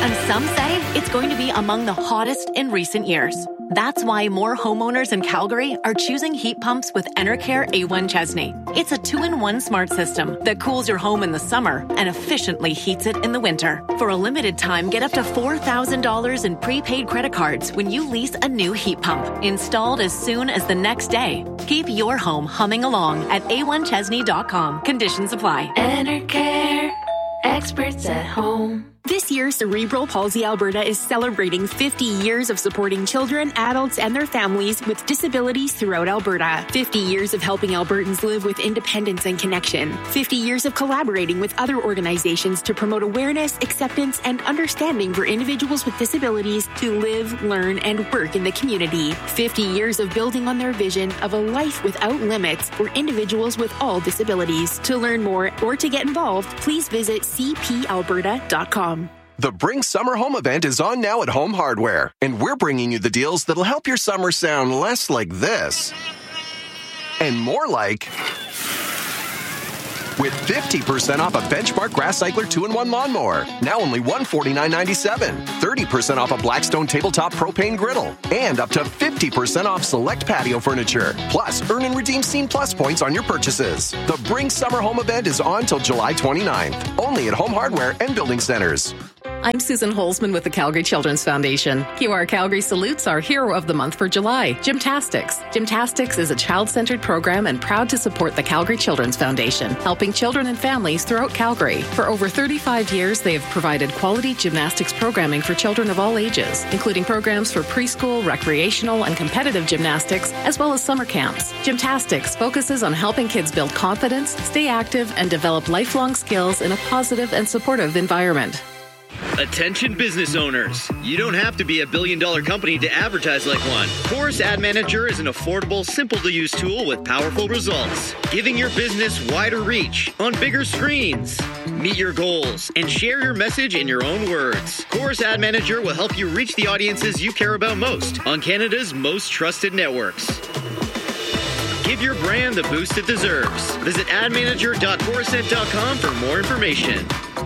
And some say it's going to be among the hottest in recent years. That's why more homeowners in Calgary are choosing heat pumps with Enercare A1 Chesney. It's a 2-in-1 smart system that cools your home in the summer and efficiently heats it in the winter. For a limited time, get up to $4,000 in prepaid credit cards when you lease a new heat pump, installed as soon as the next day. Keep your home humming along at a1chesney.com. Conditions apply. Enercare, experts at home. This year, Cerebral Palsy Alberta is celebrating 50 years of supporting children, adults, and their families with disabilities throughout Alberta. 50 years of helping Albertans live with independence and connection. 50 years of collaborating with other organizations to promote awareness, acceptance, and understanding for individuals with disabilities to live, learn, and work in the community. 50 years of building on their vision of a life without limits for individuals with all disabilities. To learn more or to get involved, please visit cpalberta.com. The Bring Summer Home event is on now at Home Hardware, and we're bringing you the deals that'll help your summer sound less like this and more like with 50% off a Benchmark Grass Cycler 2-in-1 lawnmower, now only $149.97, 30% off a Blackstone Tabletop Propane Griddle, and up to 50% off select patio furniture. Plus, earn and redeem Scene Plus points on your purchases. The Bring Summer Home event is on till July 29th, only at Home Hardware and Building Centers. I'm Susan Holzman with the Calgary Children's Foundation. QR Calgary salutes our hero of the month for July, Gymtastics. Gymtastics is a child-centered program and proud to support the Calgary Children's Foundation, helping children and families throughout Calgary. For over 35 years, they have provided quality gymnastics programming for children of all ages, including programs for preschool, recreational, and competitive gymnastics, as well as summer camps. Gymtastics focuses on helping kids build confidence, stay active, and develop lifelong skills in a positive and supportive environment. Attention business owners. You don't have to be a billion-dollar company to advertise like one. Chorus Ad Manager is an affordable, simple-to-use tool with powerful results, giving your business wider reach on bigger screens. Meet your goals and share your message in your own words. Chorus Ad Manager will help you reach the audiences you care about most on Canada's most trusted networks. Give your brand the boost it deserves. Visit admanager.chorusnet.com for more information.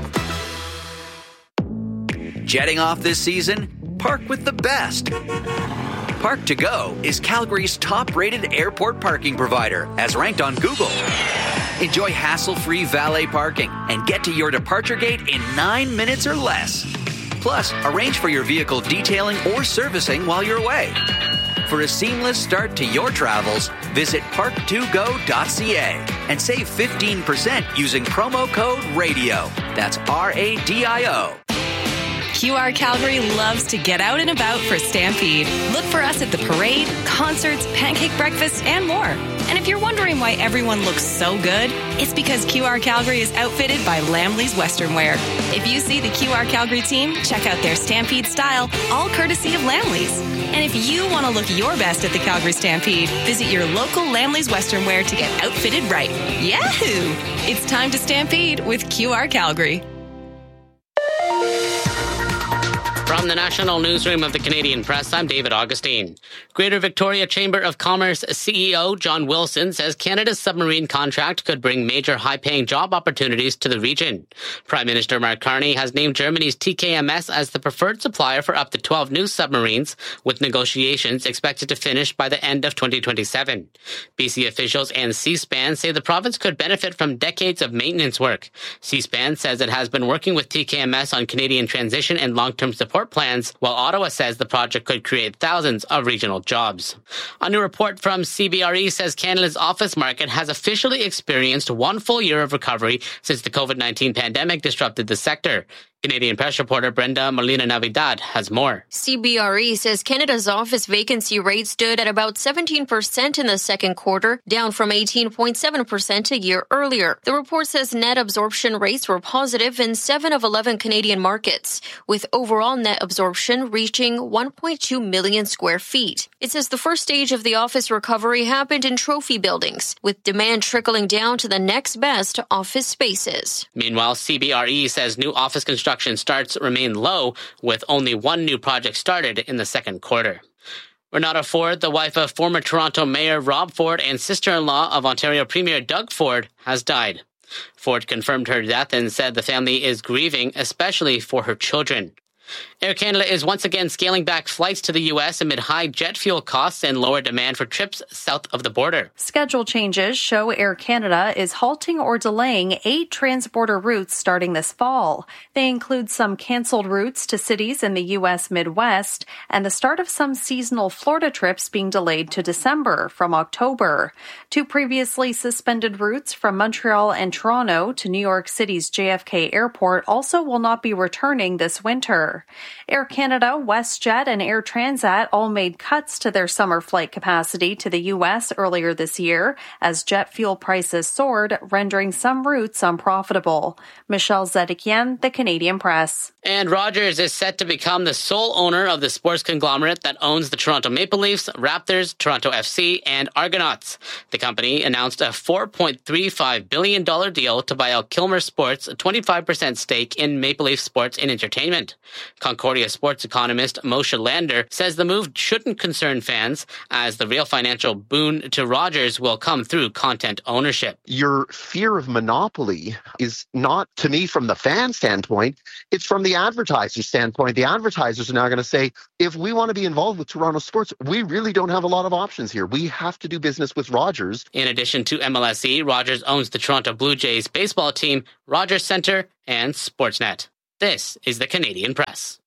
Jetting off this season? Park with the best. Park to Go is Calgary's top-rated airport parking provider, as ranked on Google. Enjoy hassle-free valet parking and get to your departure gate in 9 minutes or less. Plus, arrange for your vehicle detailing or servicing while you're away. For a seamless start to your travels, visit park2go.ca and save 15% using promo code RADIO. That's RADIO. QR Calgary loves to get out and about for Stampede. Look for us at the parade, concerts, pancake breakfast, and more. And if you're wondering why everyone looks so good, it's because QR Calgary is outfitted by Lamley's Western Wear. If you see the QR Calgary team, check out their Stampede style, all courtesy of Lamley's. And if you want to look your best at the Calgary Stampede, visit your local Lamley's Western Wear to get outfitted right. Yahoo! It's time to Stampede with QR Calgary. From the National Newsroom of the Canadian Press, I'm David Augustine. Greater Victoria Chamber of Commerce CEO John Wilson says Canada's submarine contract could bring major high-paying job opportunities to the region. Prime Minister Mark Carney has named Germany's TKMS as the preferred supplier for up to 12 new submarines, with negotiations expected to finish by the end of 2027. BC officials and C-SPAN say the province could benefit from decades of maintenance work. C-SPAN says it has been working with TKMS on Canadian transition and long-term support plans, while Ottawa says the project could create thousands of regional jobs. A new report from CBRE says Canada's office market has officially experienced 1 full year of recovery since the COVID-19 pandemic disrupted the sector. Canadian Press reporter Brenda Molina-Navidad has more. CBRE says Canada's office vacancy rate stood at about 17% in the second quarter, down from 18.7% a year earlier. The report says net absorption rates were positive in 7 of 11 Canadian markets, with overall net absorption reaching 1.2 million square feet. It says the first stage of the office recovery happened in trophy buildings, with demand trickling down to the next best office spaces. Meanwhile, CBRE says new office construction starts remain low, with only 1 new project started in the second quarter. Renata Ford, the wife of former Toronto Mayor Rob Ford and sister-in-law of Ontario Premier Doug Ford, has died. Ford confirmed her death and said the family is grieving, especially for her children. Air Canada is once again scaling back flights to the U.S. amid high jet fuel costs and lower demand for trips south of the border. Schedule changes show Air Canada is halting or delaying 8 transborder routes starting this fall. They include some canceled routes to cities in the U.S. Midwest and the start of some seasonal Florida trips being delayed to December from October. 2 previously suspended routes from Montreal and Toronto to New York City's JFK Airport also will not be returning this winter. Air Canada, WestJet, and Air Transat all made cuts to their summer flight capacity to the U.S. earlier this year as jet fuel prices soared, rendering some routes unprofitable. Michelle Zedekian, The Canadian Press. And Rogers is set to become the sole owner of the sports conglomerate that owns the Toronto Maple Leafs, Raptors, Toronto FC, and Argonauts. The company announced a $4.35 billion deal to buy out Kilmer Sports' 25% stake in Maple Leaf Sports and Entertainment. Concordia sports economist Moshe Lander says the move shouldn't concern fans, as the real financial boon to Rogers will come through content ownership. Your fear of monopoly is not, to me, from the fan standpoint, it's from the advertiser standpoint. The advertisers are now going to say, if we want to be involved with Toronto sports, we really don't have a lot of options here. We have to do business with Rogers. In addition to MLSE, Rogers owns the Toronto Blue Jays baseball team, Rogers Centre, and Sportsnet. This is the Canadian Press.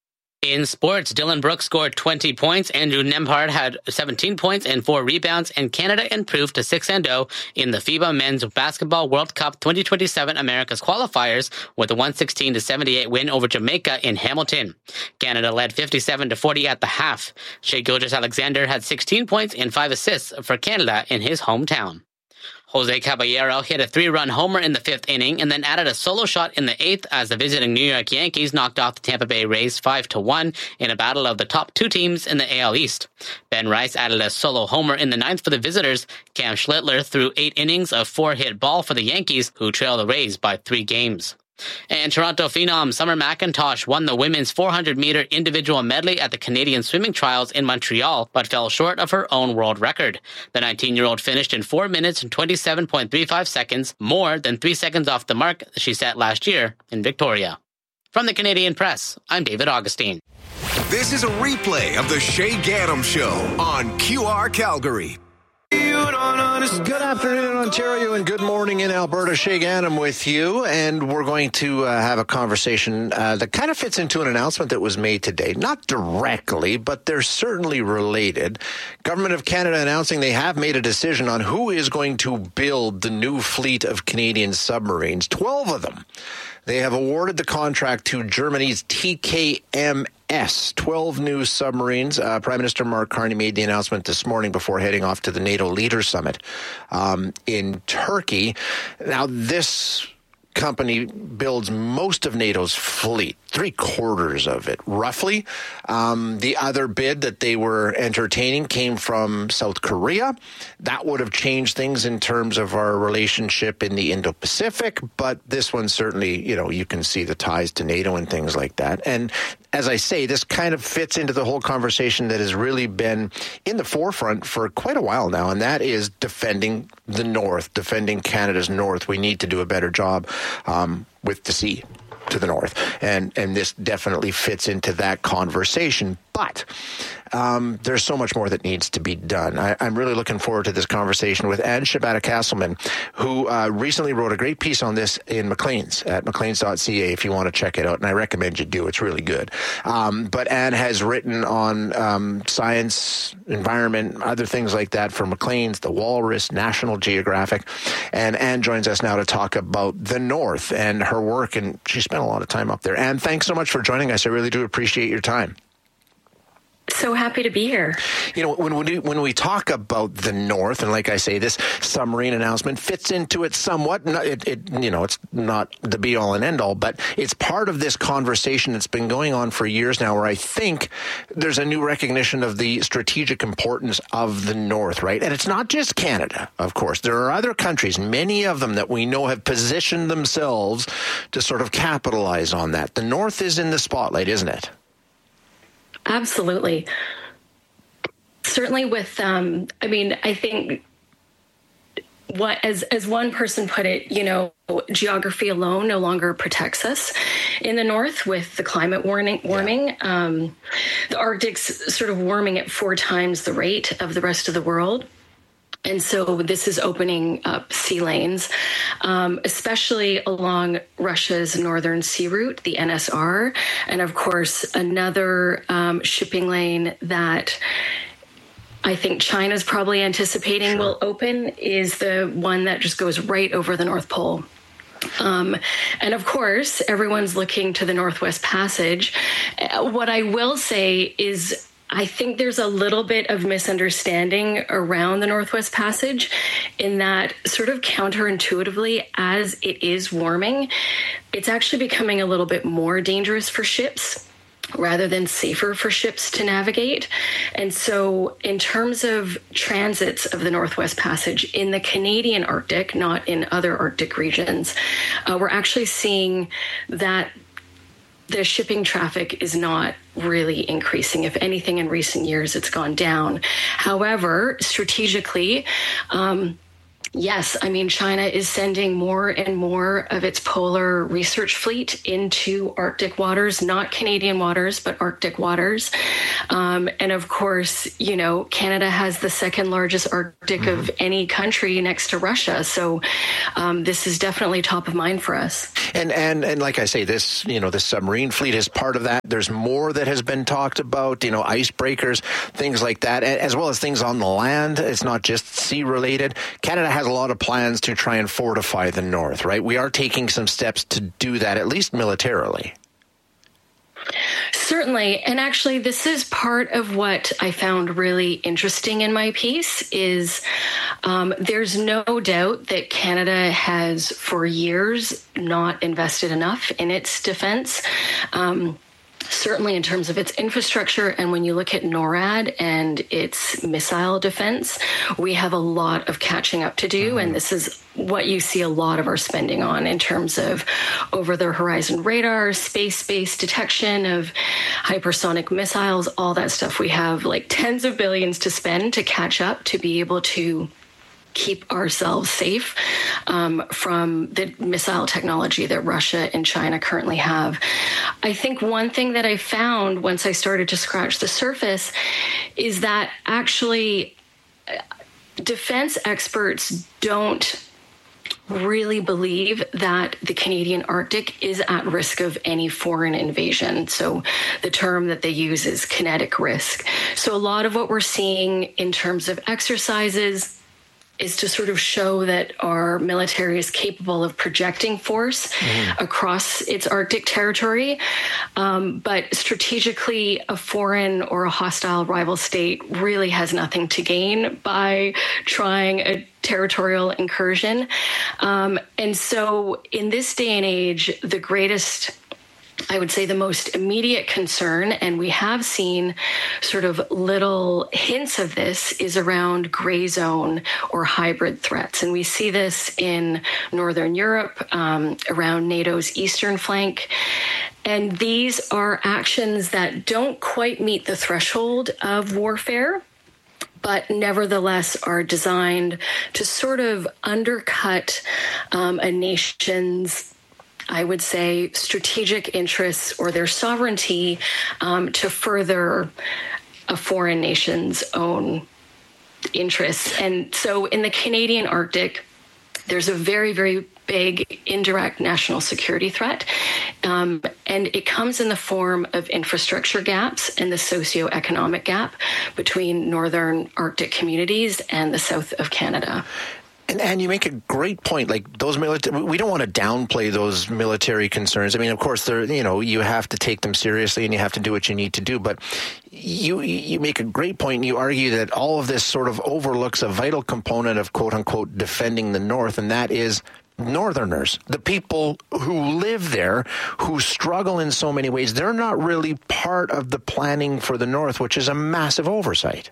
In sports, Dylan Brooks scored 20 points, Andrew Nembhard had 17 points and 4 rebounds, and Canada improved to 6-0 in the FIBA Men's Basketball World Cup 2027 Americas qualifiers with a 116-78 win over Jamaica in Hamilton. Canada led 57-40 at the half. Shai Gilgeous-Alexander had 16 points and 5 assists for Canada in his hometown. Jose Caballero hit a 3-run homer in the 5th inning and then added a solo shot in the 8th as the visiting New York Yankees knocked off the Tampa Bay Rays 5-1 in a battle of the top 2 teams in the AL East. Ben Rice added a solo homer in the 9th for the visitors. Cam Schlittler threw 8 innings of 4-hit ball for the Yankees, who trailed the Rays by 3 games. And Toronto phenom Summer McIntosh won the women's 400-meter individual medley at the Canadian Swimming Trials in Montreal, but fell short of her own world record. The 19-year-old finished in 4 minutes and 27.35 seconds, more than 3 seconds off the mark she set last year in Victoria. From the Canadian Press, I'm David Augustine. This is a replay of the Shea Gaddam Show on QR Calgary. Good afternoon, Ontario, and good morning in Alberta. Shea Gaddam with you, and we're going to have a conversation that kind of fits into an announcement that was made today. Not directly, but they're certainly related. Government of Canada announcing they have made a decision on who is going to build the new fleet of Canadian submarines, 12 of them. They have awarded the contract to Germany's TKMS, 12 new submarines. Prime Minister Mark Carney made the announcement this morning before heading off to the NATO Leaders Summit in Turkey. Now, this company builds most of NATO's fleet, 3/4 of it, roughly. The other bid that they were entertaining came from South Korea. That would have changed things in terms of our relationship in the Indo-Pacific, but this one certainly, you can see the ties to NATO and things like that. And as I say, this kind of fits into the whole conversation that has really been in the forefront for quite a while now, and that is defending the North, defending Canada's North. We need to do a better job with the sea to the north, and this definitely fits into that conversation. But there's so much more that needs to be done. I'm really looking forward to this conversation with Anne Shabata-Castleman, who recently wrote a great piece on this in Maclean's at macleans.ca if you want to check it out, and I recommend you do. It's really good. But Anne has written on science, environment, other things like that for Maclean's, The Walrus, National Geographic, and Anne joins us now to talk about the North and her work, and she spent a lot of time up there. Anne, thanks so much for joining us. I really do appreciate your time. So happy to be here. When we talk about the North, and like I say, this submarine announcement fits into it somewhat. It's not the be-all and end-all, but it's part of this conversation that's been going on for years now, where I think there's a new recognition of the strategic importance of the North, right? And it's not just Canada, of course. There are other countries, many of them that we know have positioned themselves to sort of capitalize on that. The North is in the spotlight, isn't it? Absolutely. Certainly with, I think as one person put it, geography alone no longer protects us in the north with the climate warming. The Arctic's sort of warming at 4 times the rate of the rest of the world. And so this is opening up sea lanes, especially along Russia's northern sea route, the NSR. And of course, another shipping lane that I think China's probably anticipating will open is the one that just goes right over the North Pole. And of course, everyone's looking to the Northwest Passage. What I will say is I think there's a little bit of misunderstanding around the Northwest Passage in that sort of counterintuitively, as it is warming, it's actually becoming a little bit more dangerous for ships rather than safer for ships to navigate. And so in terms of transits of the Northwest Passage in the Canadian Arctic, not in other Arctic regions, we're actually seeing that the shipping traffic is not really increasing. If anything, in recent years, it's gone down. However, strategically, yes, I mean, China is sending more and more of its polar research fleet into Arctic waters, not Canadian waters, but Arctic waters. And of course, Canada has the second largest Arctic of any country next to Russia. So this is definitely top of mind for us. And like I say, this, this submarine fleet is part of that. There's more that has been talked about, icebreakers, things like that, as well as things on the land. It's not just sea related. Canada has a lot of plans to try and fortify the north, right? We are taking some steps to do that, at least militarily. Certainly. And actually, this is part of what I found really interesting in my piece is there's no doubt that Canada has for years not invested enough in its defense. Certainly in terms of its infrastructure. And when you look at NORAD and its missile defense, we have a lot of catching up to do. And this is what you see a lot of our spending on in terms of over-the-horizon radar, space-based detection of hypersonic missiles, all that stuff. We have like tens of billions to spend to catch up to be able to keep ourselves safe from the missile technology that Russia and China currently have. I think one thing that I found once I started to scratch the surface is that actually defense experts don't really believe that the Canadian Arctic is at risk of any foreign invasion. So the term that they use is kinetic risk. So a lot of what we're seeing in terms of exercises is to sort of show that our military is capable of projecting force across its Arctic territory. But strategically, a foreign or a hostile rival state really has nothing to gain by trying a territorial incursion. And so in this day and age, the greatest, I would say the most immediate concern, and we have seen sort of little hints of this, is around gray zone or hybrid threats. And we see this in Northern Europe, around NATO's eastern flank. And these are actions that don't quite meet the threshold of warfare, but nevertheless are designed to sort of undercut a nation's, I would say, strategic interests or their sovereignty to further a foreign nation's own interests. And so in the Canadian Arctic, there's a very, very big indirect national security threat. And it comes in the form of infrastructure gaps and the socioeconomic gap between northern Arctic communities and the south of Canada. And you make a great point. Like those military, we don't want to downplay those military concerns. I mean, of course, they're, you have to take them seriously and you have to do what you need to do. But you make a great point. And you argue that all of this sort of overlooks a vital component of quote unquote defending the North, and that is Northerners, the people who live there, who struggle in so many ways. They're not really part of the planning for the North, which is a massive oversight.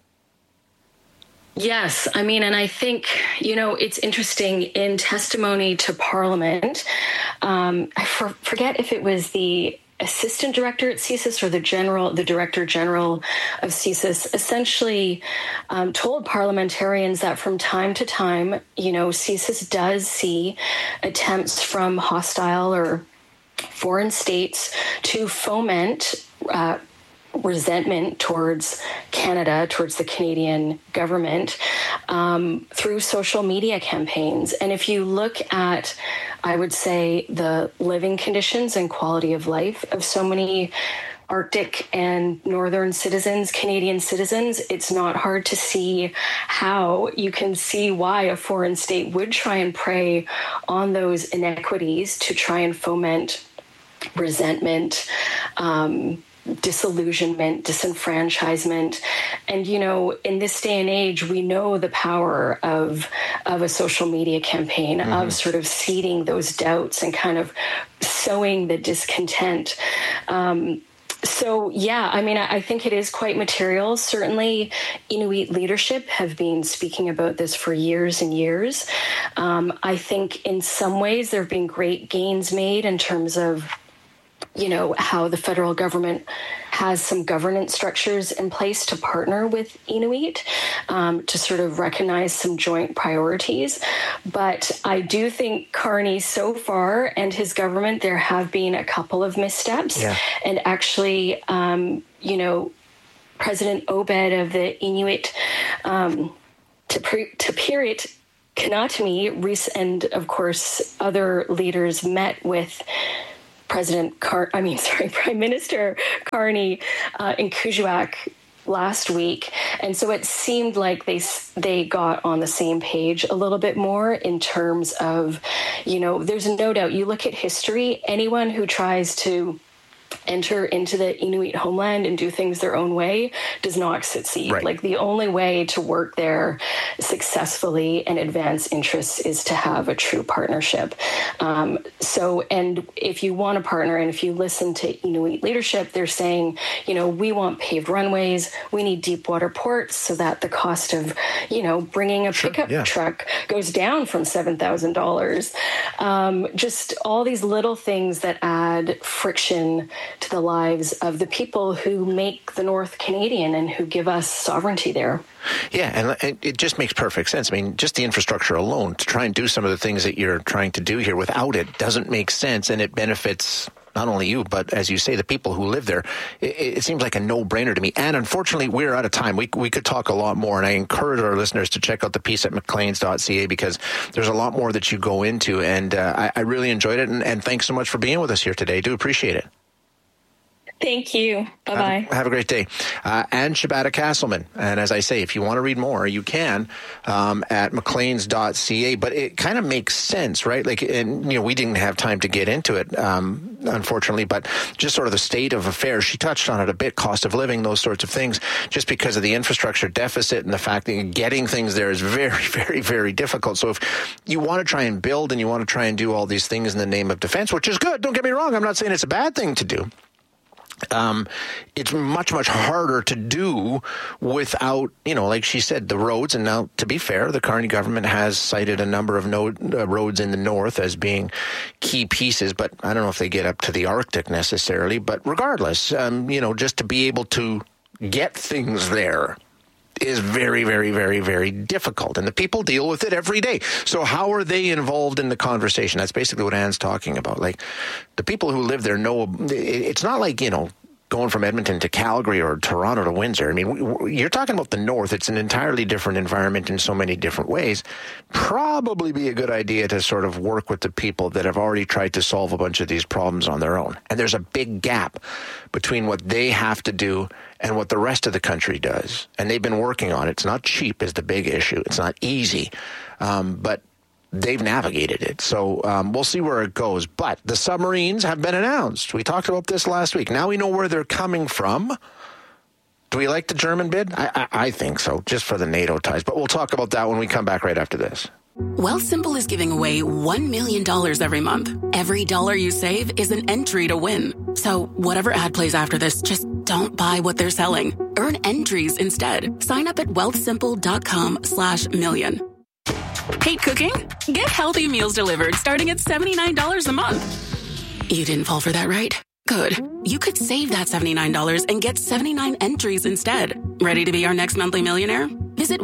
Yes. I mean, and I think, it's interesting in testimony to Parliament. I forget if it was the assistant director at CSIS, or the director general of CSIS, essentially told parliamentarians that from time to time, CSIS does see attempts from hostile or foreign states to foment resentment towards Canada, towards the Canadian government, through social media campaigns. And if you look at, I would say, the living conditions and quality of life of so many Arctic and Northern citizens, Canadian citizens, it's not hard to see how you can see why a foreign state would try and prey on those inequities to try and foment resentment, disillusionment, disenfranchisement. And, in this day and age, we know the power of a social media campaign, of sort of seeding those doubts and kind of sowing the discontent. I think it is quite material. Certainly, Inuit leadership have been speaking about this for years and years. I think in some ways there have been great gains made in terms of how the federal government has some governance structures in place to partner with Inuit to sort of recognize some joint priorities. But I do think Carney so far and his government, there have been a couple of missteps. Yeah. And actually, President Obed of the Inuit Tapiriit Kanatami and, of course, other leaders met with Prime Minister Carney in Kuujjuaq last week. And so it seemed like they got on the same page a little bit more in terms of, there's no doubt, you look at history, anyone who tries to enter into the Inuit homeland and do things their own way does not succeed. Right. Like the only way to work there successfully and advance interests is to have a true partnership. And if you want to partner, and if you listen to Inuit leadership, they're saying, we want paved runways, we need deep water ports so that the cost of, bringing a pickup truck goes down from $7,000. Just all these little things that add friction to the lives of the people who make the North Canadian and who give us sovereignty there. Yeah, and it just makes perfect sense. I mean, just the infrastructure alone, to try and do some of the things that you're trying to do here without it doesn't make sense, and it benefits not only you, but as you say, the people who live there. It seems like a no-brainer to me. And unfortunately, we're out of time. We could talk a lot more, and I encourage our listeners to check out the piece at macleans.ca because there's a lot more that you go into, and I really enjoyed it, and thanks so much for being with us here today. Do appreciate it. Thank you. Bye-bye. Have a great day. Anne Shibata Castleman. And as I say, if you want to read more, you can at macleans.ca. But it kind of makes sense, right? We didn't have time to get into it, unfortunately, but just sort of the state of affairs. She touched on it a bit, cost of living, those sorts of things, just because of the infrastructure deficit and the fact that getting things there is very, very, very difficult. So if you want to try and build and you want to try and do all these things in the name of defense, which is good, don't get me wrong, I'm not saying it's a bad thing to do. It's much, much harder to do without, like she said, the roads. And now, to be fair, the Carney government has cited a number of roads in the north as being key pieces, but I don't know if they get up to the Arctic necessarily. But regardless, just to be able to get things there is very, very, very, very difficult. And the people deal with it every day. So how are they involved in the conversation? That's basically what Anne's talking about. Like, the people who live there know it's not like, going from Edmonton to Calgary or Toronto to Windsor. I mean, you're talking about the north. It's an entirely different environment in so many different ways. Probably be a good idea to sort of work with the people that have already tried to solve a bunch of these problems on their own. And there's a big gap between what they have to do and what the rest of the country does. And they've been working on it. It's not cheap is the big issue. It's not easy. But they've navigated it. So we'll see where it goes. But the submarines have been announced. We talked about this last week. Now we know where they're coming from. Do we like the German bid? I think so, just for the NATO ties. But we'll talk about that when we come back right after this. Wealthsimple is giving away $1 million every month. Every dollar you save is an entry to win. So whatever ad plays after this, just don't buy what they're selling. Earn entries instead. Sign up at wealthsimple.com/million. Hate cooking? Get healthy meals delivered starting at $79 a month. You didn't fall for that, right? Good. You could save that $79 and get 79 entries instead. Ready to be our next monthly millionaire? Visit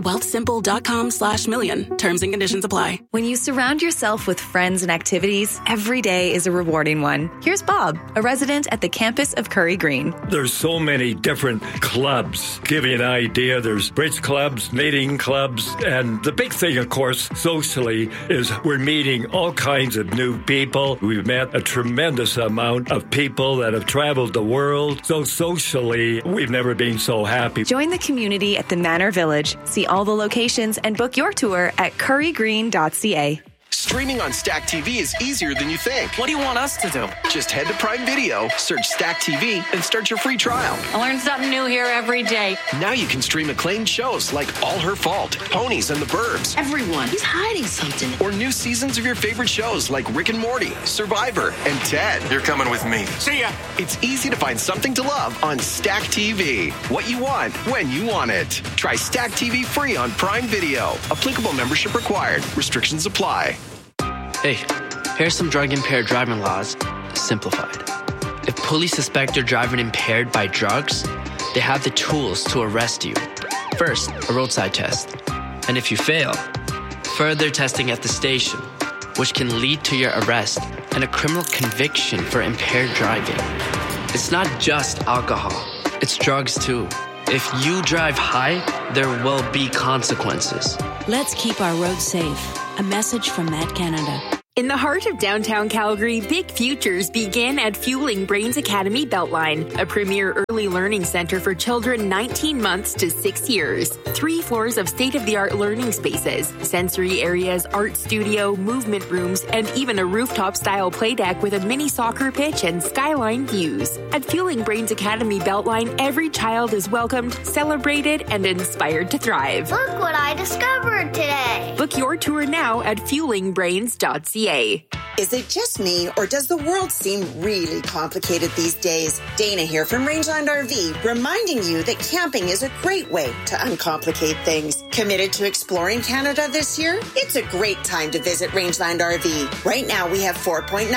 wealthsimple.com/million. Terms and conditions apply. When you surround yourself with friends and activities, every day is a rewarding one. Here's Bob, a resident at the campus of Curry Green. There's so many different clubs. Give you an idea, there's bridge clubs, knitting clubs, and the big thing, of course, socially, is we're meeting all kinds of new people. We've met a tremendous amount of people that have traveled the world. So socially, we've never been so happy. Join the community at the Manor Village. See all the locations and book your tour at currygreen.ca. Streaming on Stack TV is easier than you think. What do you want us to do? Just head to Prime Video, search Stack TV, and start your free trial. I learn something new here every day. Now you can stream acclaimed shows like All Her Fault, Ponies and the Burbs. Everyone, he's hiding something. Or new seasons of your favorite shows like Rick and Morty, Survivor, and Ted. You're coming with me. See ya! It's easy to find something to love on Stack TV. What you want, when you want it. Try Stack TV free on Prime Video. Applicable membership required. Restrictions apply. Hey, here's some drug-impaired driving laws, simplified. If police suspect you're driving impaired by drugs, they have the tools to arrest you. First, a roadside test. And if you fail, further testing at the station, which can lead to your arrest and a criminal conviction for impaired driving. It's not just alcohol, it's drugs too. If you drive high, there will be consequences. Let's keep our roads safe. A message from Met Canada. In the heart of downtown Calgary, big futures begin at Fueling Brains Academy Beltline, a premier early learning center for children 19 months to 6 years. 3 floors of state-of-the-art learning spaces, sensory areas, art studio, movement rooms, and even a rooftop-style play deck with a mini soccer pitch and skyline views. At Fueling Brains Academy Beltline, every child is welcomed, celebrated, and inspired to thrive. Look what I discovered today. Book your tour now at fuelingbrains.ca. Is it just me, or does the world seem really complicated these days? Dana here from Rangeland RV, reminding you that camping is a great way to uncomplicate things. Committed to exploring Canada this year? It's a great time to visit Rangeland RV. Right now, we have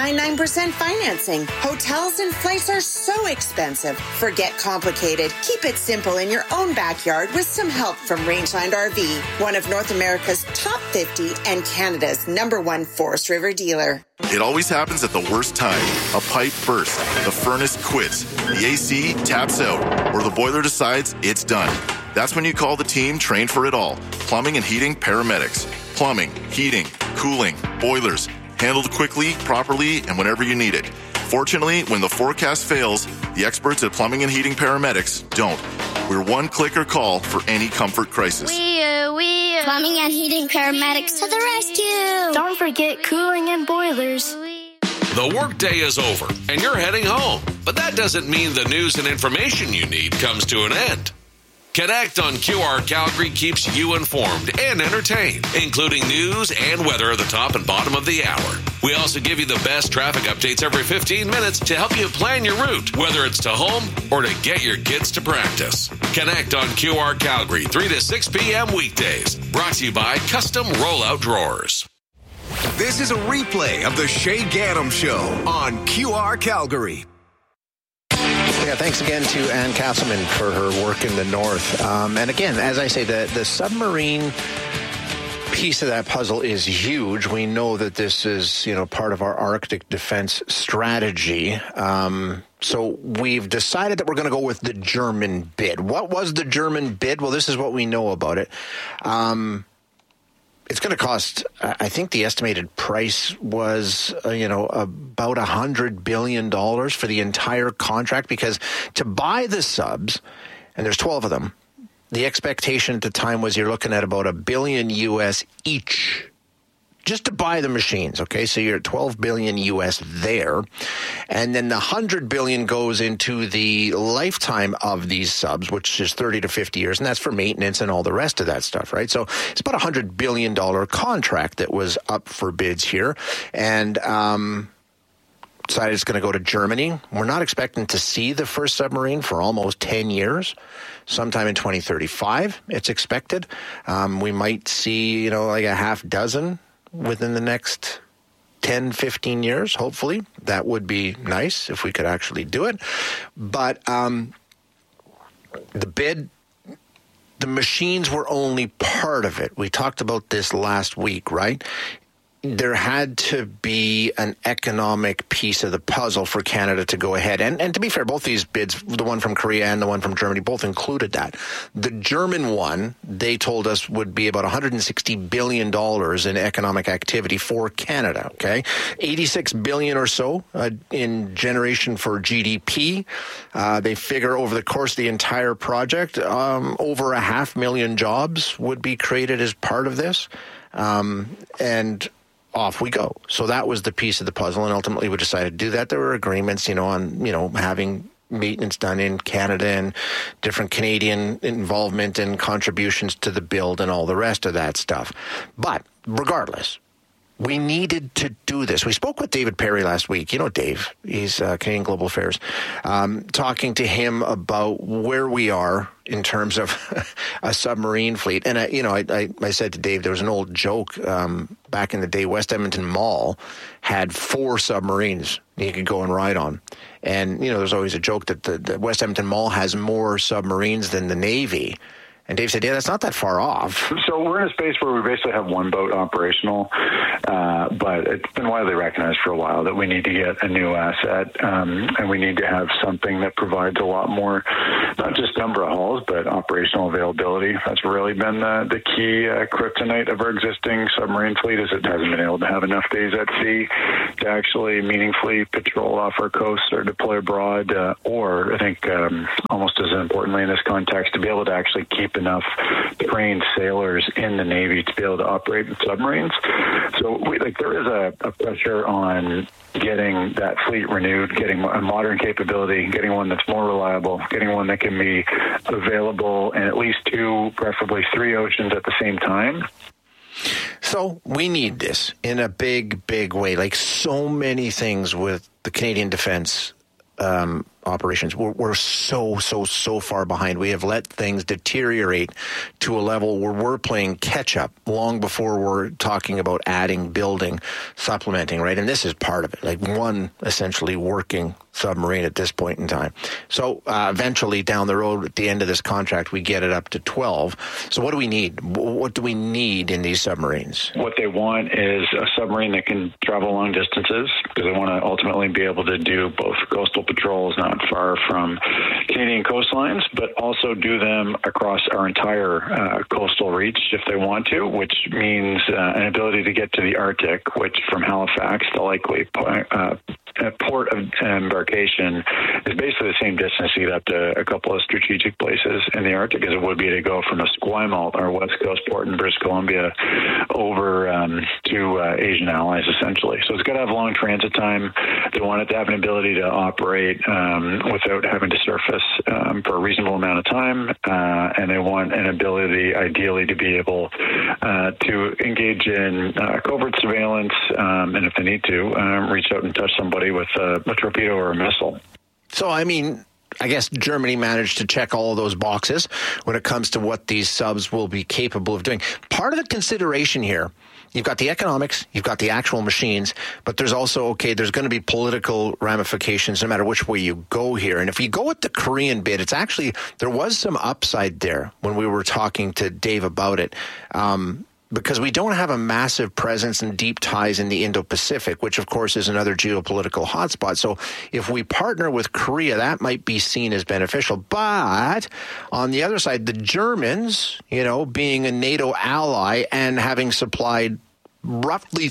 4.99% financing. Hotels and flights are so expensive. Forget complicated. Keep it simple in your own backyard with some help from Rangeland RV, one of North America's top 50 and Canada's #1 Forest River dealer. It always happens at the worst time. A pipe bursts, the furnace quits, the AC taps out, or the boiler decides it's done. That's when you call the team trained for it all. Plumbing and Heating Paramedics. Plumbing, heating, cooling, boilers. Handled quickly, properly, and whenever you need it. Fortunately, when the forecast fails, the experts at Plumbing and Heating Paramedics don't. We're one click or call for any comfort crisis. Plumbing and Heating Paramedics to the rescue. Don't forget cooling and boilers. The workday is over and you're heading home, but that doesn't mean the news and information you need comes to an end. Connect on QR Calgary keeps you informed and entertained, including news and weather at the top and bottom of the hour. We also give you the best traffic updates every 15 minutes to help you plan your route, whether it's to home or to get your kids to practice. Connect on QR Calgary, 3 to 6 p.m. weekdays. Brought to you by Custom Rollout Drawers. This is a replay of the Shay Gaddam Show on QR Calgary. Yeah, thanks again to Ann Castleman for her work in the north. And again, as I say, the submarine piece of that puzzle is huge. We know that this is, part of our Arctic defense strategy. So we've decided that we're going to go with the German bid. What was the German bid? Well, this is what we know about it. It's going to cost, I think the estimated price was, about $100 billion for the entire contract, because to buy the subs, and there's 12 of them, the expectation at the time was you're looking at about $1 billion US each just to buy the machines. Okay, so you're at $12 billion US there. And then the $100 billion goes into the lifetime of these subs, which is 30 to 50 years. And that's for maintenance and all the rest of that stuff, right? So it's about $100 billion contract that was up for bids here. And, decided it's going to go to Germany. We're not expecting to see the first submarine for almost 10 years. Sometime in 2035, it's expected. We might see, like a half dozen within the next 10, 15 years, hopefully. That would be nice if we could actually do it. But the bid, the machines were only part of it. We talked about this last week, right? There had to be an economic piece of the puzzle for Canada to go ahead. And to be fair, both these bids, the one from Korea and the one from Germany, both included that. The German one, they told us, would be about $160 billion in economic activity for Canada, okay? $86 billion or so in generation for GDP. They figure over the course of the entire project, over 500,000 jobs would be created as part of this. And off we go. So that was the piece of the puzzle, and ultimately we decided to do that. There were agreements, on, having maintenance done in Canada and different Canadian involvement and contributions to the build and all the rest of that stuff. But regardless, we needed to do this. We spoke with David Perry last week. You know Dave. He's Canadian Global Affairs. Talking to him about where we are in terms of a submarine fleet. And, I said to Dave, there was an old joke back in the day. West Edmonton Mall had 4 submarines you could go and ride on. And, there's always a joke that the West Edmonton Mall has more submarines than the Navy. And Dave said, yeah, that's not that far off. So we're in a space where we basically have one boat operational, but it's been widely recognized for a while that we need to get a new asset, and we need to have something that provides a lot more, not just number of hulls, but operational availability. That's really been the key kryptonite of our existing submarine fleet, is it hasn't been able to have enough days at sea to actually meaningfully patrol off our coast or deploy abroad, or I think almost as importantly in this context, to be able to actually keep enough trained sailors in the Navy to be able to operate submarines. So there is a pressure on getting that fleet renewed, getting a modern capability, getting one that's more reliable, getting one that can be available in at least 2, preferably 3 oceans at the same time. So we need this in a big, big way. Like so many things with the Canadian Defence operations, we're so far behind. We have let things deteriorate to a level where we're playing catch up long before we're talking about adding, building, supplementing, right? And this is part of it, like one essentially working submarine at this point in time. So eventually down the road at the end of this contract, we get it up to 12. So what do we need? What do we need in these submarines? What they want is a submarine that can travel long distances, because they want to ultimately be able to do both coastal patrols not far from Canadian coastlines, but also do them across our entire coastal reach if they want to, which means an ability to get to the Arctic, which from Halifax, the likely port of embarkation, is basically the same distance to get up to a couple of strategic places in the Arctic as it would be to go from Esquimalt, our west coast port in British Columbia, over to Asian allies, essentially. So it's got to have long transit time. They want it to have an ability to operate without having to surface for a reasonable amount of time, and they want an ability, ideally, to be able to engage in covert surveillance, and if they need to, reach out and touch somebody with a torpedo or a missile. So, I mean, I guess Germany managed to check all of those boxes when it comes to what these subs will be capable of doing. Part of the consideration here, you've got the economics, you've got the actual machines, but there's also, there's going to be political ramifications no matter which way you go here. And if you go with the Korean bid, it's actually, there was some upside there when we were talking to Dave about it. Because we don't have a massive presence and deep ties in the Indo-Pacific, which, of course, is another geopolitical hotspot. So if we partner with Korea, that might be seen as beneficial. But on the other side, the Germans, being a NATO ally and having supplied roughly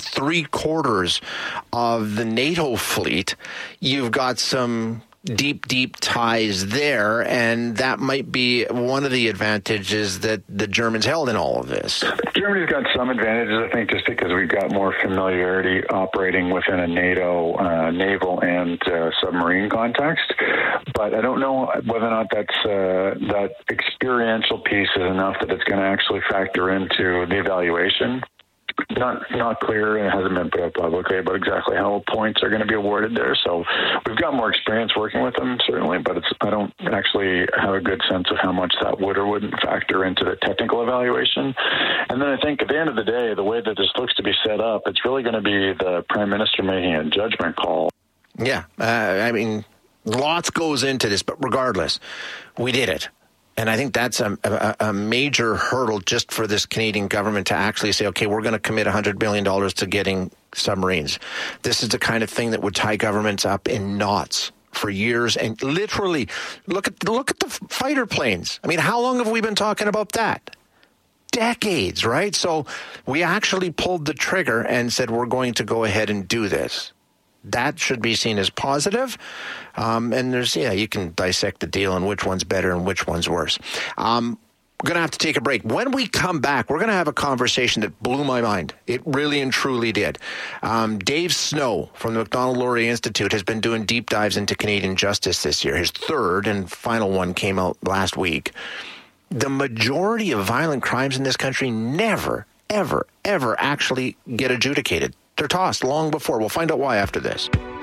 3/4 of the NATO fleet, you've got some deep ties there, and that might be one of the advantages that the Germans held in all of this. Germany's got some advantages, I think, just because we've got more familiarity operating within a NATO naval and submarine context. But I don't know whether or not that's that experiential piece is enough that it's going to actually factor into the evaluation. not clear, and it hasn't been put up publicly about exactly how points are going to be awarded there. So we've got more experience working with them, certainly, but I don't actually have a good sense of how much that would or wouldn't factor into the technical evaluation. And then I think at the end of the day, the way that this looks to be set up, it's really going to be the Prime Minister making a judgment call. Yeah, I mean, lots goes into this, but regardless, we did it. And I think that's a major hurdle just for this Canadian government to actually say, okay, we're going to commit $100 billion to getting submarines. This is the kind of thing that would tie governments up in knots for years. And literally, look at the fighter planes. I mean, how long have we been talking about that? Decades, right? So we actually pulled the trigger and said, we're going to go ahead and do this. That should be seen as positive. And you can dissect the deal and which one's better and which one's worse. We're going to have to take a break. When we come back, we're going to have a conversation that blew my mind. It really and truly did. Dave Snow from the Macdonald-Laurier Institute has been doing deep dives into Canadian justice this year. His third and final one came out last week. The majority of violent crimes in this country never, ever, ever actually get adjudicated. They're tossed long before. We'll find out why after this.